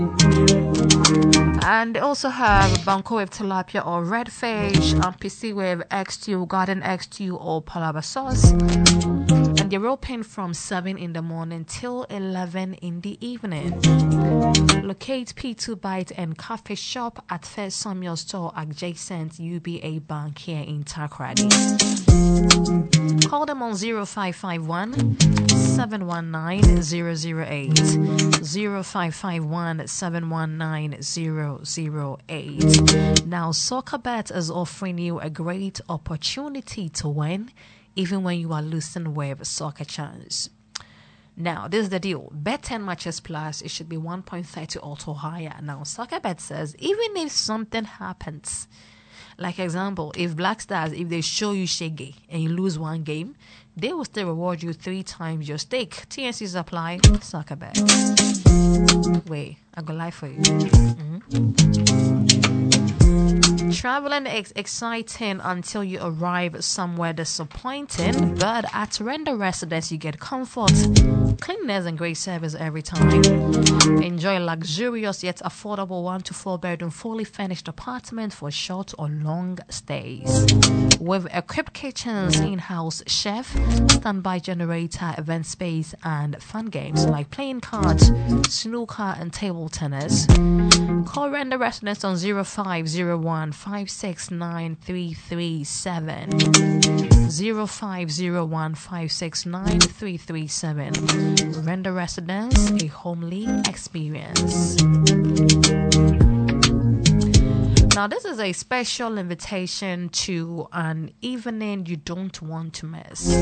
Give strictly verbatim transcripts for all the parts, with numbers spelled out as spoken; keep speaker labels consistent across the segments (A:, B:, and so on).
A: And they also have banco with tilapia or red fish, um, P C with egg stew, garden egg stew, or palava sauce. And they're open from seven in the morning till eleven in the evening. Locate P two Bite and Cafe Shop at First Samuel Store adjacent U B A Bank here in Takoradi. Call them on zero five five one, seven one nine, zero zero eight, zero five five one, seven one nine, zero zero eight. Now, SoccerBet is offering you a great opportunity to win even when you are losing with Soccer Chance. Now, this is the deal. Bet ten matches plus, it should be one point three zero auto higher. Now, SoccerBet says, even if something happens, like example, if Black Stars, if they show you shaggy and you lose one game, they will still reward you three times your stake. T N Cs apply. SoccerBet. Wait, I got life for you. Mm-hmm. Traveling is exciting until you arrive somewhere disappointing, but at Render Residence you get comfort, cleanliness and great service every time. Enjoy luxurious yet affordable one to four bedroom fully furnished apartment for short or long stays. With equipped kitchens, in-house chef, standby generator, event space, and fun games like playing cards, snooker, and table tennis. Call Render Residence on zero five zero one, five six nine, three three seven. zero five zero one, five six nine, three three seven. Render Residence, a homely experience. Now, this is a special invitation to an evening you don't want to miss.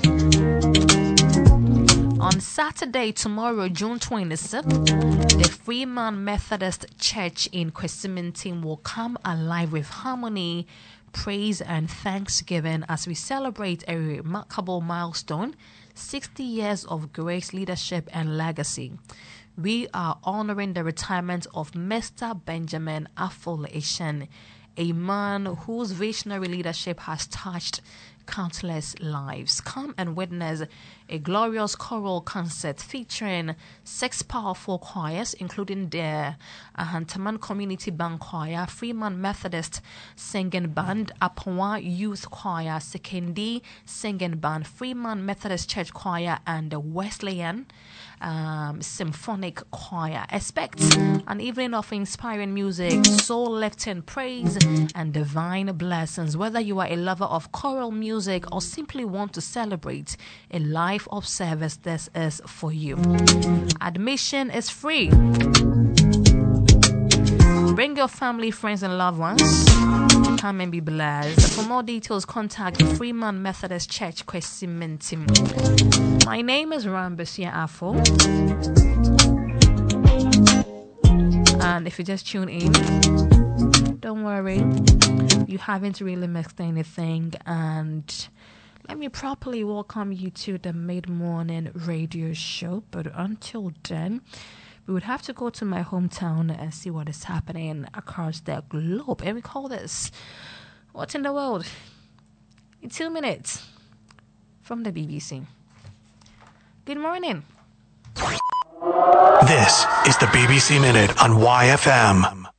A: On Saturday, tomorrow, June twenty-sixth, the Freeman Methodist Church in Kwesimintim will come alive with harmony, praise, and thanksgiving as we celebrate a remarkable milestone, sixty years of grace, leadership, and legacy. We are honoring the retirement of Mister Benjamin Afol-Eshen, a man whose visionary leadership has touched countless lives. Come and witness a glorious choral concert featuring six powerful choirs, including the Ahantaman Community Band Choir, Freeman Methodist Singing Band, Apawa Youth Choir, Sekendi Singing Band, Freeman Methodist Church Choir, and the Wesleyan um, Symphonic Choir. Expect an evening of inspiring music, soul-lifting praise, and divine blessings. Whether you are a lover of choral music or simply want to celebrate a life of service, this is for you. Admission is free. Bring your family, friends, and loved ones. Come and be blessed. For more details, contact Freeman Methodist Church, Kwesimintim. My name is Rambesia Afo. And if you just tune in, don't worry, you haven't really missed anything. And let me properly welcome you to the mid-morning radio show. But until then, we would have to go to my hometown and see what is happening across the globe. And we call this What in the World? In two minutes from the B B C. Good morning.
B: This is the B B C Minute on Y F M.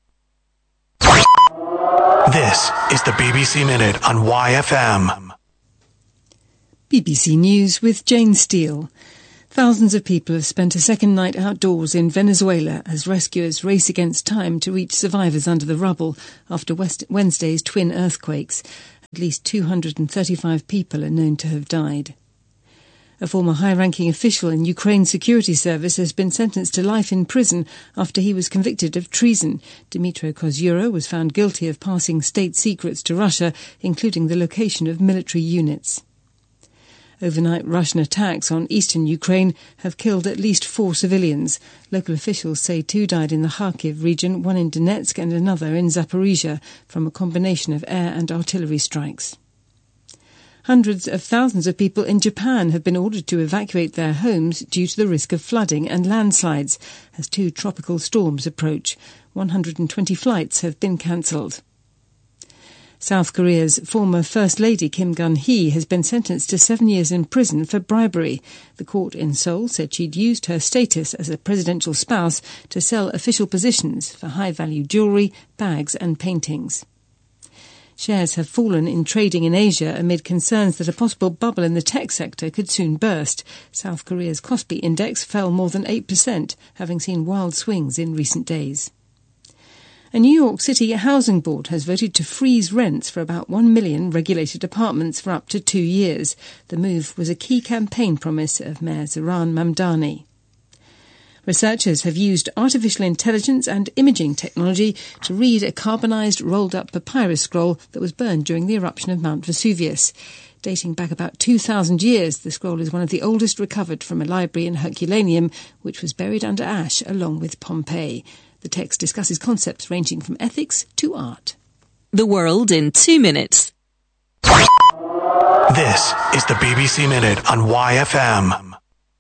B: This is the B B C Minute on Y F M.
C: B B C News with Jane Steele. Thousands of people have spent a second night outdoors in Venezuela as rescuers race against time to reach survivors under the rubble after West Wednesday's twin earthquakes. At least two hundred thirty-five people are known to have died. A former high-ranking official in Ukraine's security service has been sentenced to life in prison after he was convicted of treason. Dmytro Kozura was found guilty of passing state secrets to Russia, including the location of military units. Overnight Russian attacks on eastern Ukraine have killed at least four civilians. Local officials say two died in the Kharkiv region, one in Donetsk and another in Zaporizhia, from a combination of air and artillery strikes. Hundreds of thousands of people in Japan have been ordered to evacuate their homes due to the risk of flooding and landslides as two tropical storms approach. one hundred twenty flights have been cancelled. South Korea's former First Lady Kim Gun-hee has been sentenced to seven years in prison for bribery. The court in Seoul said she'd used her status as a presidential spouse to sell official positions for high-value jewellery, bags and paintings. Shares have fallen in trading in Asia amid concerns that a possible bubble in the tech sector could soon burst. South Korea's Kospi index fell more than eight percent, having seen wild swings in recent days. A New York City housing board has voted to freeze rents for about one million regulated apartments for up to two years. The move was a key campaign promise of Mayor Zohran Mamdani. Researchers have used artificial intelligence and imaging technology to read a carbonised rolled-up papyrus scroll that was burned during the eruption of Mount Vesuvius. Dating back about two thousand years, the scroll is one of the oldest recovered from a library in Herculaneum, which was buried under ash along with Pompeii. The text discusses concepts ranging from ethics to art.
D: The world in two minutes.
B: This is the B B C Minute on Y F M.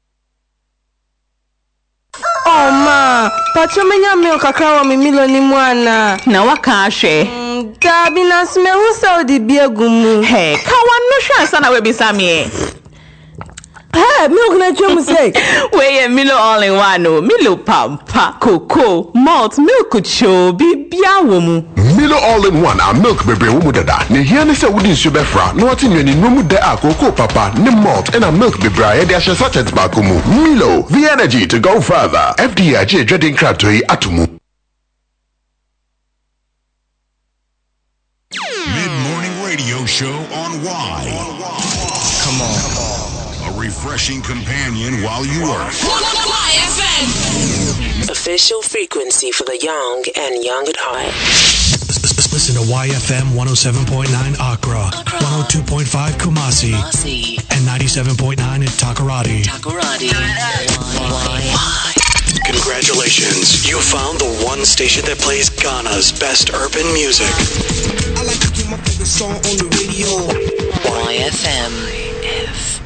E: Oh ma, pachomenya milk akrawa mi milo ni mwana.
F: Na wakashe.
E: Gabi na smehu saudi biegumu.
F: Hey, kawan no sure sana we bisami.
E: Hey, milk na chomu say.
F: We Milo all in one no. Milo pampa, cocoa, malt, milk cho bibia womu.
G: Milo all in one a milk bebe womu dada. Ne here ne se wudi nsu befra. No ati nyani nomu de a cocoa papa, ne malt and a milk bebe a de ashe sachet bakumu. Milo, the energy to go further. F D I J dreading kratoi atumu.
H: Mid-morning radio show on Y. Come on. Come on. A refreshing companion while you work.
I: Y F M. Official frequency for the young and young at heart.
B: Listen to Y F M one oh seven point nine Accra, Accra. one oh two point five Kumasi,
I: Kumasi,
B: and ninety-seven point nine in Takoradi.
I: Takoradi. Y.
B: Congratulations, you found the one station that plays Ghana's best urban music.
J: I like to get my favorite song on the radio.
I: Y F M.